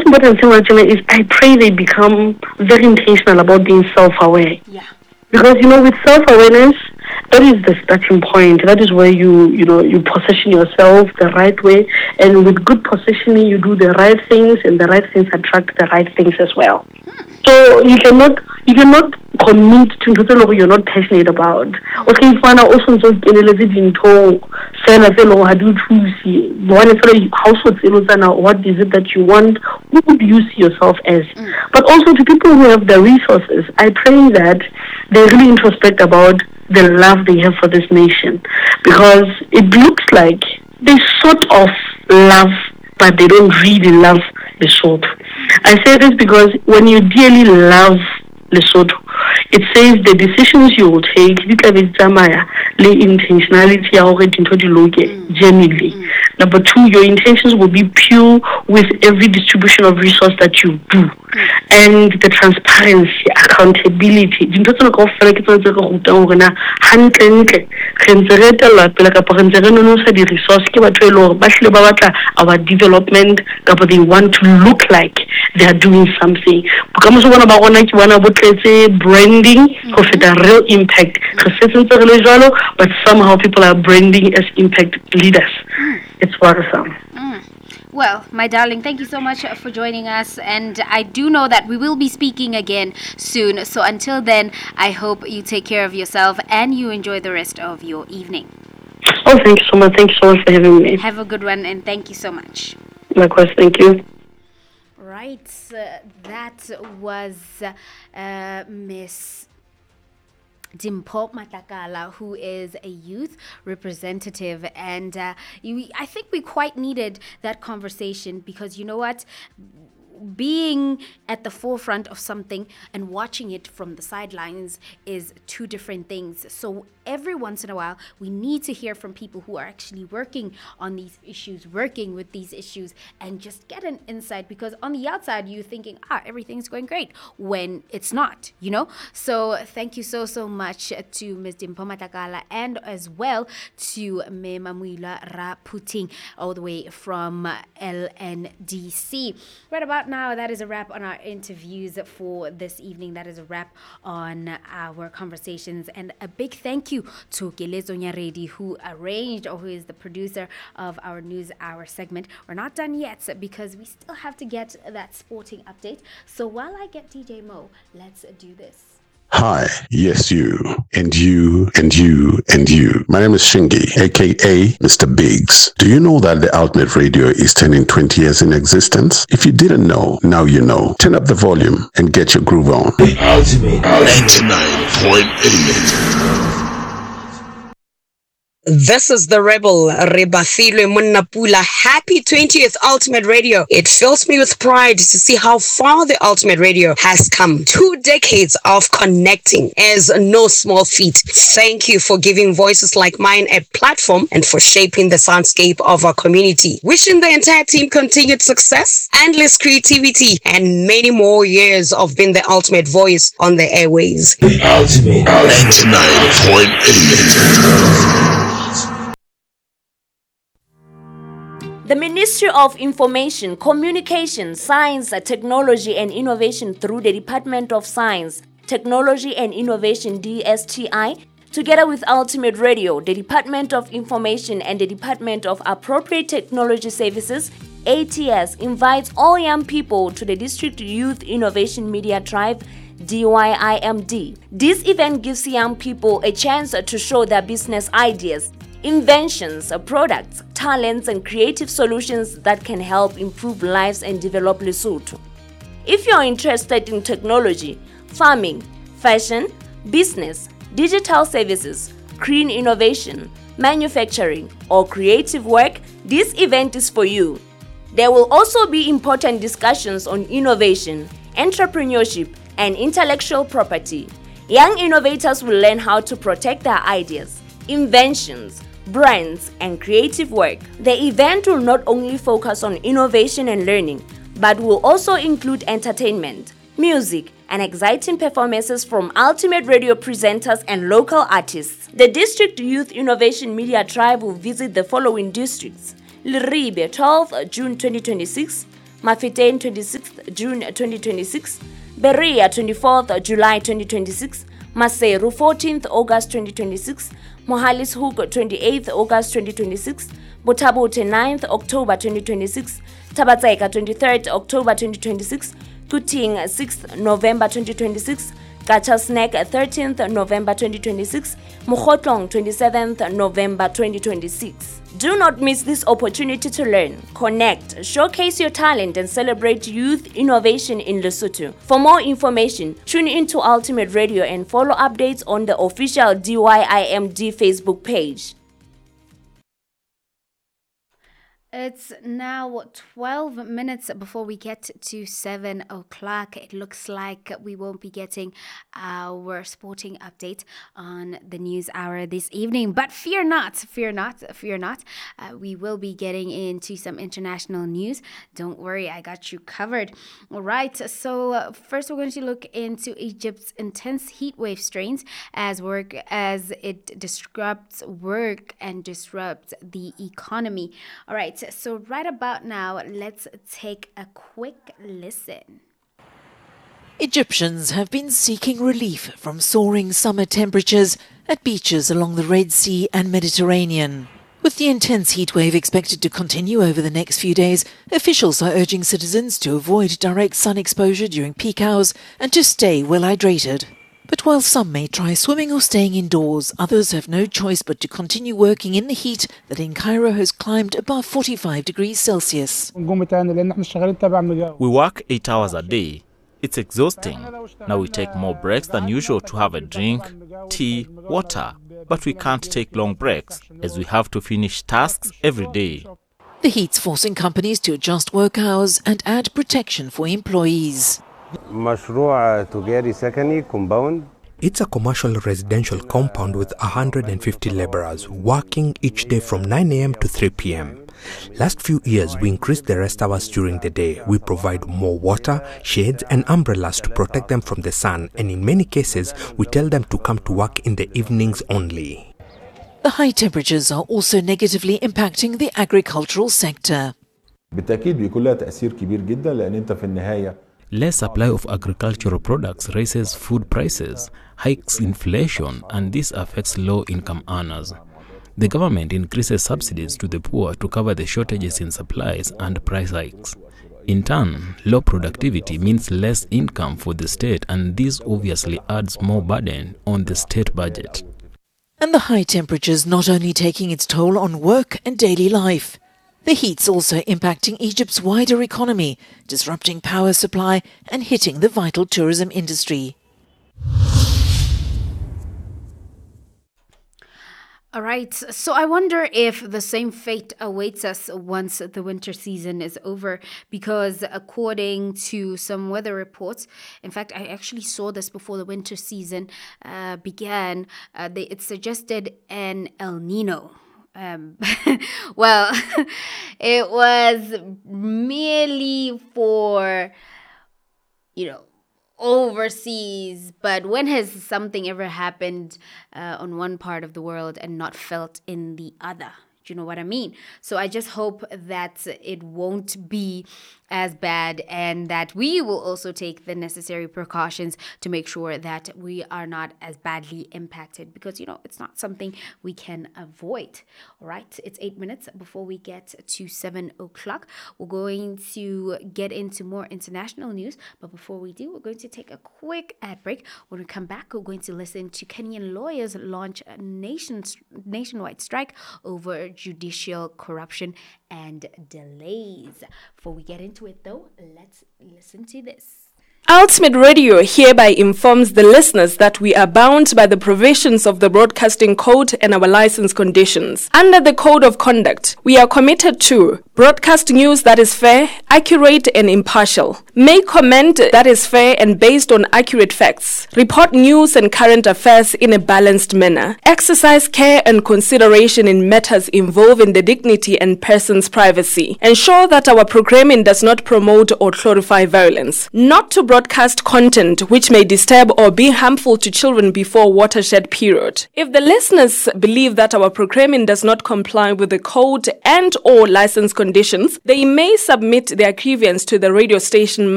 important thing, Rachel, is I pray they become very intentional about being self-aware. Yeah. Because, with self-awareness, that is the starting point. That is where you position yourself the right way. And with good positioning, you do the right things, and the right things attract the right things as well. So you cannot commit to something you're not passionate about. Okay, if one also so what is it that you want? Who would you see yourself as? But also to people who have the resources, I pray that they really introspect about the love they have for this nation, because it looks like they sort of love, but they don't really love Lesotho. I say this because when you dearly love Lesotho, it says the decisions you will take, the intentionality genuinely. Number two, your intentions will be pure with every distribution of resource that you do. And the transparency, accountability. Our development, they want to look like they are doing something. Branding for a real impact. But somehow people are branding as impact leaders. It's worrisome. Well, my darling, thank you so much for joining us, and I do know that we will be speaking again soon. So until then, I hope you take care of yourself and you enjoy the rest of your evening. Oh, thank you so much. Thank you so much for having me. Have a good one, and thank you so much. Likewise, thank you. Right, that was Miss Dimpho Matlakala, who is a youth representative, and I think we quite needed that conversation, because you know what? Being at the forefront of something and watching it from the sidelines is two different things. So every once in a while, we need to hear from people who are actually working on these issues, working with these issues, and just get an insight, because on the outside, you're thinking, everything's going great, when it's not, So thank you so much to Ms. Dimpho Matlakala, and as well to Me Mamuila Raputing, all the way from LNDC. Right about now, that is a wrap on our interviews for this evening. That is a wrap on our conversations, and a big thank you to Kelezo Nyaredi, who arranged, or who is the producer of our News Hour segment. We're not done yet, because we still have to get that sporting update. So while I get DJ Mo, let's do this. Hi, yes, you, and you, and you, and you. My name is Shingi, aka Mr. Biggs. Do you know that the Ultimate Radio is turning 20 years in existence? If you didn't know, now you know. Turn up the volume and get your groove on. The Ultimate 99.8. This is the rebel, Rebafilwe Munnapula. Happy 20th Ultimate Radio. It fills me with pride to see how far the Ultimate Radio has come. 2 decades of connecting is no small feat. Thank you for giving voices like mine a platform and for shaping the soundscape of our community. Wishing the entire team continued success, endless creativity, and many more years of being the ultimate voice on the airways. The Ultimate 99.8. The Ministry of Information, Communication, Science, Technology and Innovation through the Department of Science, Technology and Innovation DSTI, together with Ultimate Radio, the Department of Information and the Department of Appropriate Technology Services, ATS, invites all young people to the District Youth Innovation Media Drive, DYIMD. This event gives young people a chance to show their business ideas, inventions, products, talents, and creative solutions that can help improve lives and develop Lesotho. If you're interested in technology, farming, fashion, business, digital services, green innovation, manufacturing, or creative work, this event is for you. There will also be important discussions on innovation, entrepreneurship, and intellectual property. Young innovators will learn how to protect their ideas, inventions, brands, and creative work. The event will not only focus on innovation and learning, but will also include entertainment, music, and exciting performances from Ultimate Radio presenters and local artists. The District Youth Innovation Media Tribe will visit the following districts: Leribe, 12th June 2026, Mafetain 26th June 2026, Berea 24th July 2026, Maseru 14th August 2026, Mohalishoek 28th August 2026, Botabute 9th October 2026, Tabatseka 23rd October 2026, Kuting 6th November 2026, Gachasnek 13th November 2026, Mukhotlong 27th November 2026. Do not miss this opportunity to learn, connect, showcase your talent and celebrate youth innovation in Lesotho. For more information, tune into Ultimate Radio and follow updates on the official DYIMD Facebook page. It's now 12 minutes before we get to 7 o'clock. It looks like we won't be getting our sporting update on the news hour this evening. But fear not, fear not, fear not. We will be getting into some international news. Don't worry, I got you covered. All right, so first we're going to look into Egypt's intense heat wave strains as it disrupts work and disrupts the economy. All right. So right about now, let's take a quick listen. Egyptians have been seeking relief from soaring summer temperatures at beaches along the Red Sea and Mediterranean. With the intense heatwave expected to continue over the next few days, officials are urging citizens to avoid direct sun exposure during peak hours and to stay well hydrated. But while some may try swimming or staying indoors, others have no choice but to continue working in the heat that in Cairo has climbed above 45 degrees Celsius. We work 8 hours a day. It's exhausting. Now we take more breaks than usual to have a drink, tea, water. But we can't take long breaks as we have to finish tasks every day. The heat's forcing companies to adjust work hours and add protection for employees. It's a commercial residential compound with 150 laborers working each day from 9 a.m. to 3 p.m. Last few years, we increased the rest hours during the day. We provide more water, shades and umbrellas to protect them from the sun, and in many cases, we tell them to come to work in the evenings only. The high temperatures are also negatively impacting the agricultural sector. Less supply of agricultural products raises food prices, hikes inflation, and this affects low-income earners. The government increases subsidies to the poor to cover the shortages in supplies and price hikes. In turn, low productivity means less income for the state, and this obviously adds more burden on the state budget. And the high temperatures not only taking its toll on work and daily life. The heat's also impacting Egypt's wider economy, disrupting power supply and hitting the vital tourism industry. All right, so I wonder if the same fate awaits us once the winter season is over, because according to some weather reports, in fact, I actually saw this before the winter season began, it suggested an El Nino. Well, it was merely for, overseas, but when has something ever happened on one part of the world and not felt in the other? Do you know what I mean? So I just hope that it won't be as bad, and that we will also take the necessary precautions to make sure that we are not as badly impacted, because it's not something we can avoid. All right, it's 8 minutes before we get to 7 o'clock. We're going to get into more international news, but before we do, we're going to take a quick ad break. When we come back, we're going to listen to Kenyan lawyers launch a nationwide strike over judicial corruption and delays. Before we get into it though, let's listen to this. Ultimate Radio hereby informs the listeners that we are bound by the provisions of the Broadcasting Code and our license conditions. Under the Code of Conduct, we are committed to broadcast news that is fair, accurate, and impartial. Make comment that is fair and based on accurate facts. Report news and current affairs in a balanced manner. Exercise care and consideration in matters involving the dignity and person's privacy. Ensure that our programming does not promote or glorify violence. Not to broadcast content which may disturb or be harmful to children before watershed period. If the listeners believe that our programming does not comply with the code and or license conditions, they may submit their grievance to the radio station